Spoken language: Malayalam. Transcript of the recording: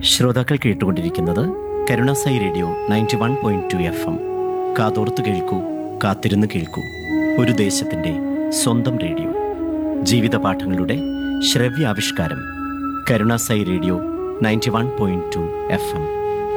ശ്രോതാക്കൾ കേട്ടുകൊണ്ടിരിക്കുന്നത് കരുണാസായി റേഡിയോ 91.2 FM. കാതോർത്ത് കേൾക്കൂ, കാത്തിരുന്ന് കേൾക്കൂ. ഒരു ദേശത്തിൻ്റെ സ്വന്തം റേഡിയോ. ജീവിത പാഠങ്ങളുടെ ശ്രവ്യാവിഷ്കാരം. Karunasai radio 91.2 FM.